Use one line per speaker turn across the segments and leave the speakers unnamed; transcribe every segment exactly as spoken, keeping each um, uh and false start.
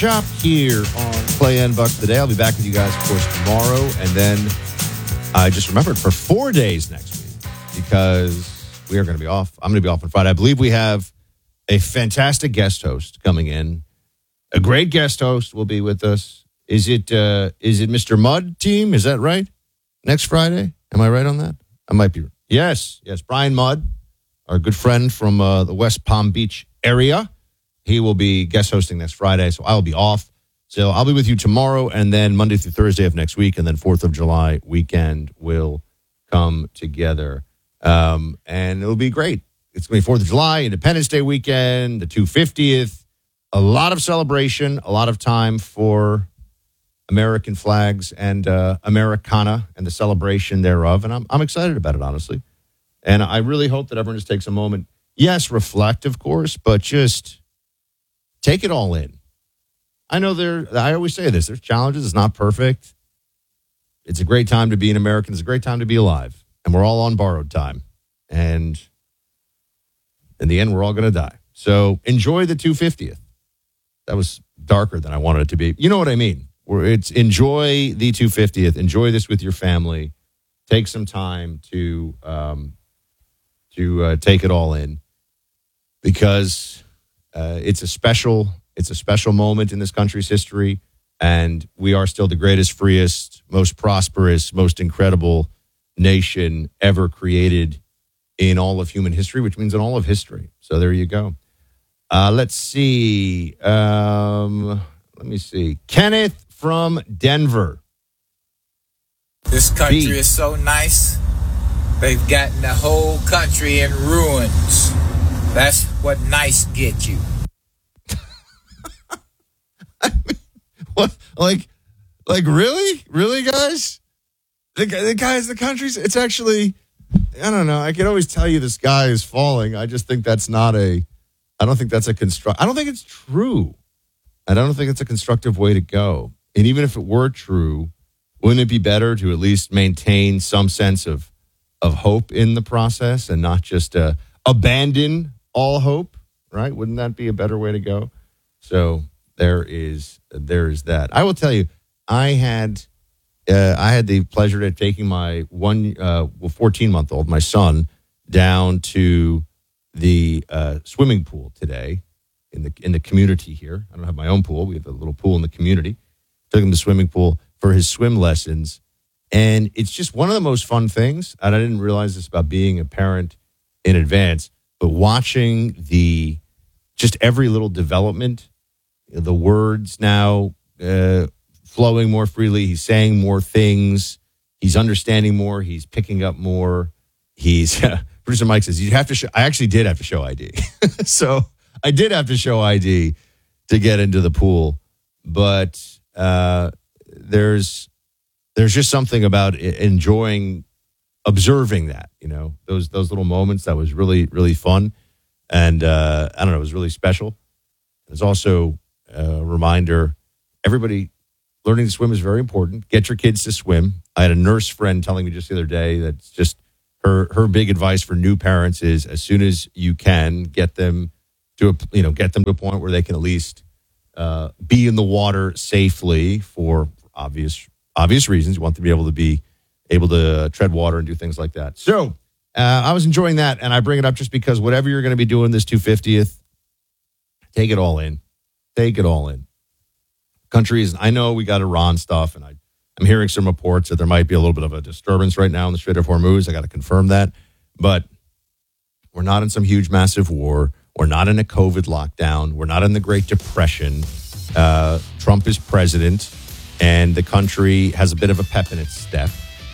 Shop here on Clay and Buck today. I'll be back with you guys, of course, tomorrow. And then I just remembered for four days next week because we are going to be off. I'm going to be off on Friday. I believe we have a fantastic guest host coming in. A great guest host will be with us. Is it uh, is it Mister Mudd team? Is that right? Next Friday? Am I right on that? I might be. Yes, yes. Brian Mudd, our good friend from uh, the West Palm Beach area. He will be guest hosting next Friday, so I'll be off. So I'll be with you tomorrow, and then Monday through Thursday of next week, and then fourth of July weekend will come together. Um, and it'll be great. It's going to be fourth of July, Independence Day weekend, the two hundred fiftieth. A lot of celebration, a lot of time for American flags and uh, Americana and the celebration thereof. And I'm I'm excited about it, honestly. And I really hope that everyone just takes a moment. Yes, reflect, of course, but just take it all in. I know there, I always say this, there's challenges. It's not perfect. It's a great time to be an American. It's a great time to be alive. And we're all on borrowed time. And in the end, we're all going to die. So enjoy the two hundred fiftieth. That was darker than I wanted it to be. You know what I mean? Where it's enjoy the two hundred fiftieth. Enjoy this with your family. Take some time to um, to uh, take it all in, because uh, it's a special it's a special moment in this country's history, and we are still the greatest, freest, most prosperous, most incredible nation ever created in all of human history, which means in all of history. So there you go. Uh, let's see. Um, let me see. Kenneth from Denver.
This country
B.
is so nice. They've gotten the whole country in ruins. That's what nice get you.
I mean, what? Like, like really? Really, guys? The, the guys, the country's, it's actually, I don't know. I can always tell you the sky is falling. I just think that's not a, I don't think that's a construct. I don't think it's true. I don't think it's a constructive way to go. And even if it were true, wouldn't it be better to at least maintain some sense of of hope in the process and not just uh, abandon all hope? Right? Wouldn't that be a better way to go? So there is there is that. I will tell you, I had uh, I had the pleasure of taking my one uh, well fourteen month old, my son, down to the uh, swimming pool today in the in the community here. I don't have my own pool. We have a little pool in the community. Took him to the swimming pool for his swim lessons. And it's just one of the most fun things. And I didn't realize this about being a parent in advance, but watching the, just every little development, the words now uh, flowing more freely. He's saying more things. He's understanding more. He's picking up more. He's, uh, producer Mike says, you have to show, I actually did have to show I D. So I did have to show I D to get into the pool. But uh, there's, there's just something about enjoying, observing that, you know, those those little moments. That was really, really fun. And uh, I don't know, it was really special. There's also a reminder, everybody, learning to swim is very important. Get your kids to swim. I had a nurse friend telling me just the other day that's just her her big advice for new parents is as soon as you can, get them to a, you know, get them to a point where they can at least uh, be in the water safely for obvious Obvious reasons. You want them to be able to be able to tread water and do things like that. So uh, I was enjoying that, and I bring it up just because whatever you're going to be doing this two hundred fiftieth, take it all in. Take it all in. Countries, I know we got Iran stuff, and I, I'm hearing some reports that there might be a little bit of a disturbance right now in the Strait of Hormuz. I got to confirm that. But we're not in some huge, massive war. We're not in a COVID lockdown. We're not in the Great Depression. Uh, Trump is president. And the country has a bit of a pep in its step.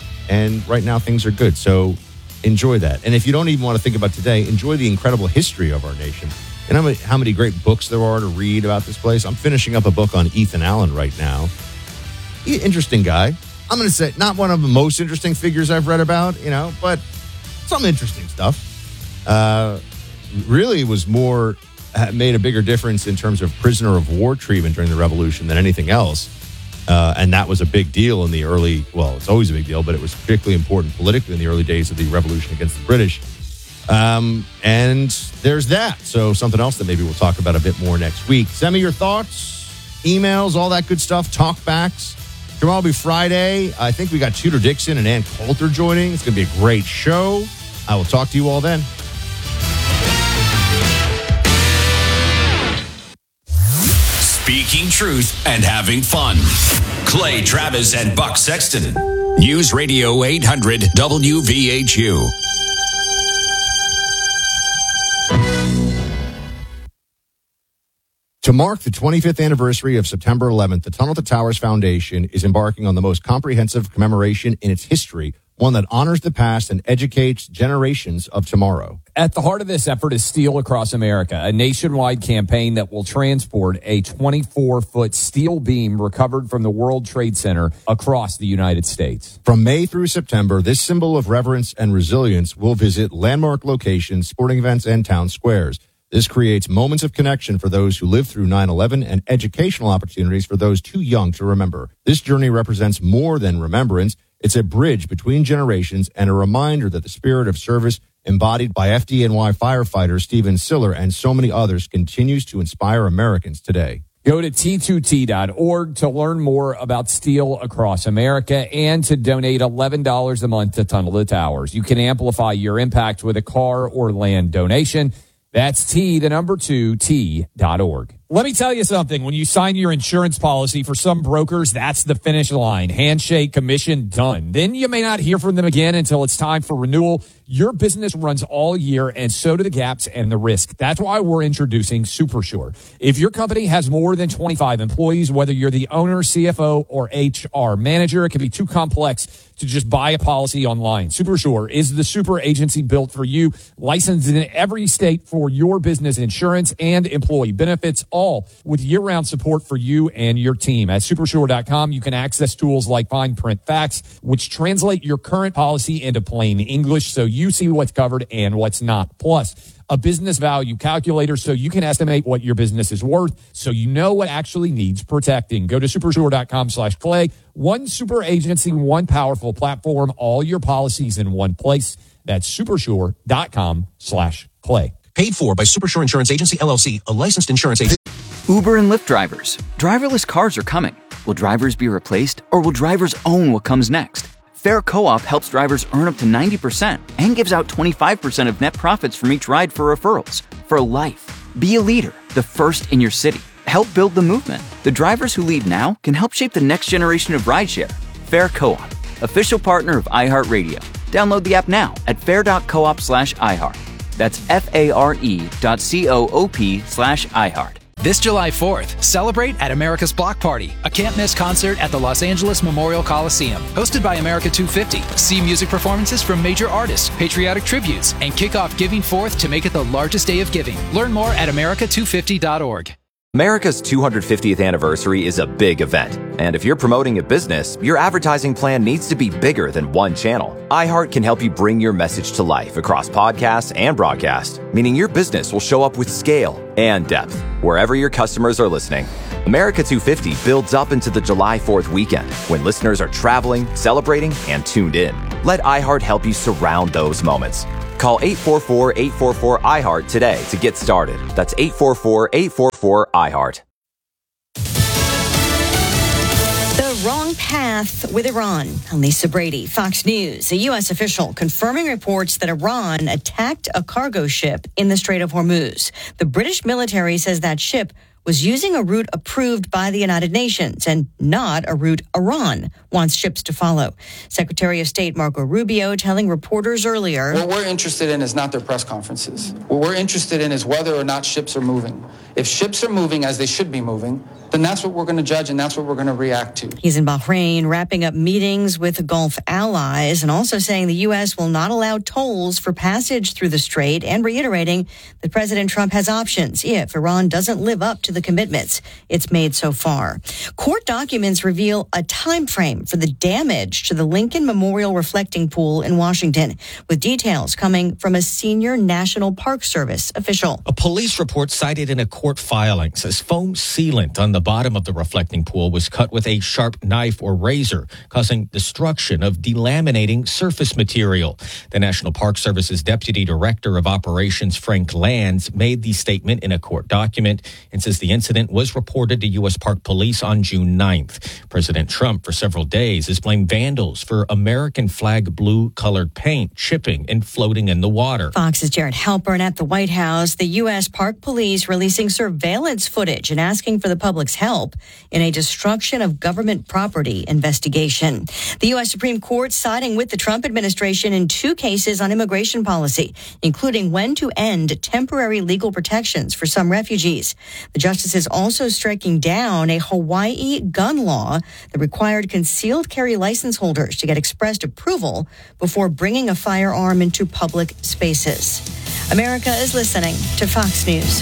And right now, things are good. So enjoy that. And if you don't even want to think about today, enjoy the incredible history of our nation. And how many, how many great books there are to read about this place. I'm finishing up a book on Ethan Allen right now. Interesting guy. I'm going to say not one of the most interesting figures I've read about, you know, but some interesting stuff. Uh, really was more, made a bigger difference in terms of prisoner of war treatment during the revolution than anything else. Uh, and that was a big deal in the early, well, it's always a big deal, but it was particularly important politically in the early days of the revolution against the British. Um, and there's that. So something else that maybe we'll talk about a bit more next week. Send me your thoughts. emails, all that good stuff, talkbacks. Tomorrow will be Friday. I think we got Tudor Dixon and Ann Coulter joining. It's going to be a great show. I will talk to you all then.
Speaking truth and having fun. Clay Travis and Buck Sexton. News Radio eight hundred W V H U.
To mark the twenty-fifth anniversary of September eleventh, the Tunnel to Towers Foundation is embarking on the most comprehensive commemoration in its history, one that honors the past and educates generations of tomorrow.
At the heart of this effort is Steel Across America, a nationwide campaign that will transport a twenty-four foot steel beam recovered from the World Trade Center across the United States.
From May through September, this symbol of reverence and resilience will visit landmark locations, sporting events, and town squares. This creates moments of connection for those who lived through nine eleven and educational opportunities for those too young to remember. This journey represents more than remembrance. It's a bridge between generations and a reminder that the spirit of service embodied by F D N Y firefighter Stephen Siller and so many others continues to inspire Americans today.
Go to T two T dot org to learn more about Steel Across America and to donate eleven dollars a month to Tunnel to Towers. You can amplify your impact with a car or land donation. That's T, the number two, T dot org. Let me tell you something. When you sign your insurance policy, for some brokers, that's the finish line. Handshake, commission, done. Then you may not hear from them again until it's time for renewal. Your business runs all year, and so do the gaps and the risk. That's why we're introducing SuperSure. If your company has more than twenty-five employees, whether you're the owner, C F O, or H R manager, it can be too complex to just buy a policy online. SuperSure is the super agency built for you, licensed in every state for your business insurance and employee benefits, all with year-round support for you and your team. At supersure dot com, you can access tools like fine print facts, which translate your current policy into plain English so you see what's covered and what's not. Plus, a business value calculator so you can estimate what your business is worth so you know what actually needs protecting. Go to supersure dot com slash clay. One super agency, one powerful platform, all your policies in one place. That's supersure dot com slash clay.
Paid for by Supersure Insurance Agency, L L C, a licensed insurance agency.
Uber and Lyft drivers. Driverless cars are coming. Will drivers be replaced, or will drivers own what comes next? Fair Co-op helps drivers earn up to ninety percent and gives out twenty-five percent of net profits from each ride for referrals. For life. Be a leader, the first in your city. Help build the movement. The drivers who lead now can help shape the next generation of rideshare. Fair Co-op, official partner of iHeartRadio. Download the app now at fair dot coop slash iHeart. That's F-A-R-E dot C-O-O-P slash iHeart.
This July fourth, celebrate at America's Block Party, a can't-miss concert at the Los Angeles Memorial Coliseum. Hosted by America two fifty. See music performances from major artists, patriotic tributes, and kick off Giving Fourth to make it the largest day of giving. Learn more at america two fifty dot org.
America's two hundred fiftieth anniversary is a big event, and if you're promoting a business, your advertising plan needs to be bigger than one channel. iHeart can help you bring your message to life across podcasts and broadcast, meaning your business will show up with scale and depth wherever your customers are listening. America two fifty builds up into the July fourth weekend when listeners are traveling, celebrating, and tuned in. Let iHeart help you surround those moments. Call eight four four, eight four four, I heart today to get started. That's eight four four, eight four four, I heart.
The wrong path with Iran. I'm Lisa Brady, Fox News. A U S official confirming reports that Iran attacked a cargo ship in the Strait of Hormuz. The British military says that ship was using a route approved by the United Nations and not a route Iran wants ships to follow. Secretary of State Marco Rubio telling reporters earlier.
What we're interested in is not their press conferences. What we're interested in is whether or not ships are moving. If ships are moving as they should be moving, then that's what we're going to judge and that's what we're going to react to.
He's in Bahrain wrapping up meetings with Gulf allies and also saying the U S will not allow tolls for passage through the strait and reiterating that President Trump has options if Iran doesn't live up to the commitments it's made so far. Court documents reveal a time frame for the damage to the Lincoln Memorial Reflecting Pool in Washington, with details coming from a senior National Park Service official.
A police report cited in a court filing says foam sealant on the
the bottom of the reflecting pool was cut with a sharp knife or razor, causing destruction of delaminating surface material. The National Park Service's Deputy Director of Operations, Frank Lands, made the statement in a court document and says the incident was reported to U S Park Police on June ninth. President Trump, for several days, has blamed vandals for American flag blue-colored paint chipping and floating in the water.
Fox's Jared Halpern at the White House. The U S Park Police releasing surveillance footage and asking for the public's help in a destruction of government property investigation. The U S Supreme Court siding with the Trump administration in two cases on immigration policy, including when to end temporary legal protections for some refugees. The justices also striking down a Hawaii gun law that required concealed carry license holders to get expressed approval before bringing a firearm into public spaces. America is listening to Fox News.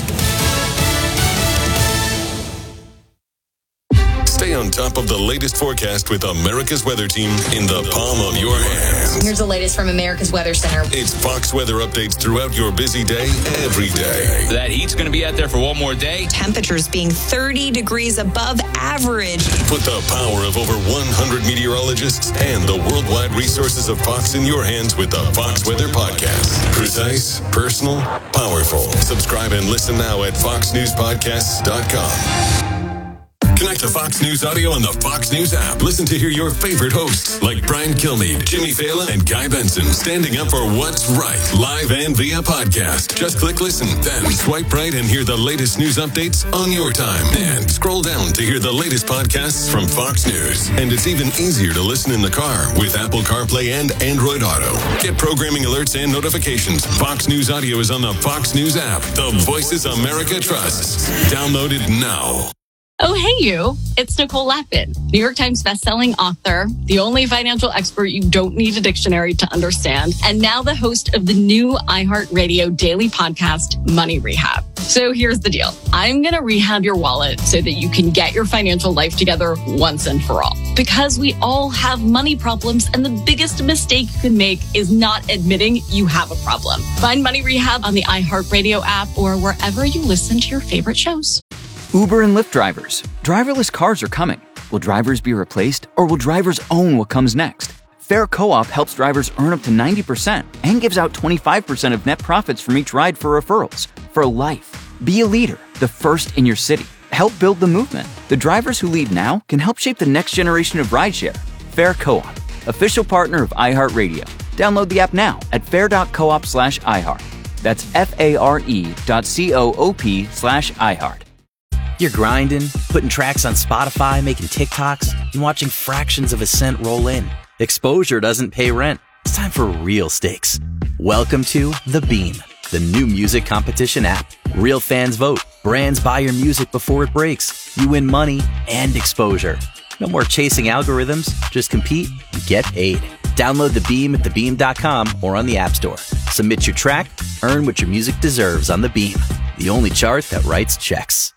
Stay on top of the latest forecast with America's Weather Team in the palm of your hand.
Here's the latest from America's Weather Center.
It's Fox weather updates throughout your busy day, every day.
That heat's going to be out there for one more day.
Temperatures being thirty degrees above average.
Put the power of over one hundred meteorologists and the worldwide resources of Fox in your hands with the Fox Weather Podcast. Precise, personal, powerful. Subscribe and listen now at fox news podcasts dot com. Connect to Fox News Audio on the Fox News app. Listen to hear your favorite hosts like Brian Kilmeade, Jimmy Fallon, and Guy Benson standing up for what's right, live and via podcast. Just click listen, then swipe right and hear the latest news updates on your time. And scroll down to hear the latest podcasts from Fox News. And it's even easier to listen in the car with Apple CarPlay and Android Auto. Get programming alerts and notifications. Fox News Audio is on the Fox News app. The voices America trusts. Download it now.
Oh, hey, you. It's Nicole Lappin, New York Times bestselling author, the only financial expert you don't need a dictionary to understand, and now the host of the new iHeartRadio daily podcast, Money Rehab. So here's the deal. I'm going to rehab your wallet so that you can get your financial life together once and for all. Because we all have money problems, and the biggest mistake you can make is not admitting you have a problem. Find Money Rehab on the iHeartRadio app or wherever you listen to your favorite shows.
Uber and Lyft drivers. Driverless cars are coming. Will drivers be replaced, or will drivers own what comes next? Fair Co-op helps drivers earn up to ninety percent and gives out twenty-five percent of net profits from each ride for referrals. For life. Be a leader, the first in your city. Help build the movement. The drivers who lead now can help shape the next generation of rideshare. Fair Co-op, official partner of iHeartRadio. Download the app now at fair.coop slash iHeart. That's F-A-R-E dot C-O-O-P slash iHeart.
You're grinding, putting tracks on Spotify, making TikToks, and watching fractions of a cent roll in. Exposure doesn't pay rent. It's time for real stakes. Welcome to The Beam, the new music competition app. Real fans vote. Brands buy your music before it breaks. You win money and exposure. No more chasing algorithms. Just compete and get paid. Download The Beam at the beam dot com or on the App Store. Submit your track. Earn what your music deserves on The Beam, the only chart that writes checks.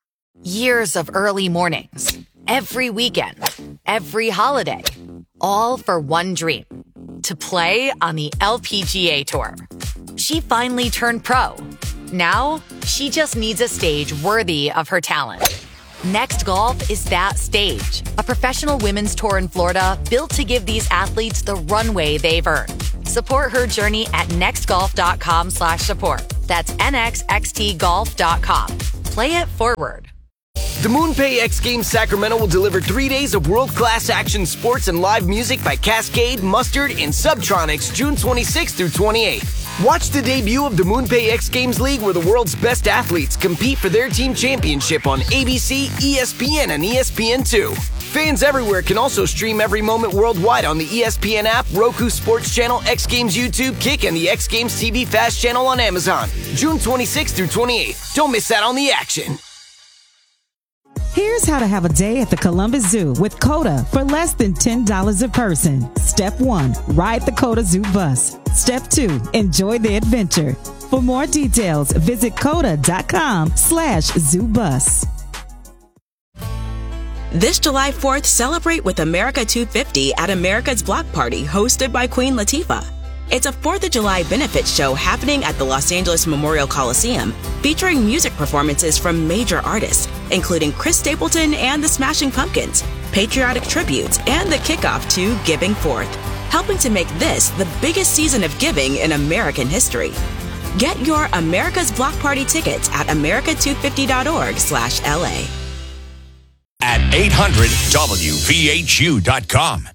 Years of early mornings, every weekend, every holiday, all for one dream, to play on the L P G A Tour. She finally turned pro. Now, she just needs a stage worthy of her talent. Next Golf is that stage, a professional women's tour in Florida built to give these athletes the runway they've earned. Support her journey at nextgolf.com slash support. That's N X X T golf dot com. Play it forward.
The MoonPay X Games Sacramento will deliver three days of world-class action sports and live music by Cascade, Mustard, and Subtronics June twenty-sixth through twenty-eighth. Watch the debut of the MoonPay X Games League where the world's best athletes compete for their team championship on A B C, E S P N, and E S P N two. Fans everywhere can also stream every moment worldwide on the E S P N app, Roku Sports Channel, X Games YouTube, Kick, and the X Games T V Fast Channel on Amazon. June twenty-sixth through twenty-eighth. Don't miss out on the action.
Here's how to have a day at the Columbus Zoo with COTA for less than ten dollars a person. Step one, ride the COTA Zoo bus. Step two, enjoy the adventure. For more details, visit COTA.com slash zoo bus.
This July fourth, celebrate with America two fifty at America's Block Party, hosted by Queen Latifah. It's a fourth of July benefit show happening at the Los Angeles Memorial Coliseum, featuring music performances from major artists, including Chris Stapleton and the Smashing Pumpkins, patriotic tributes, and the kickoff to Giving Forth, helping to make this the biggest season of giving in American history. Get your America's Block Party tickets at america two fifty dot org slash L A.
At eight hundred W V H U dot com.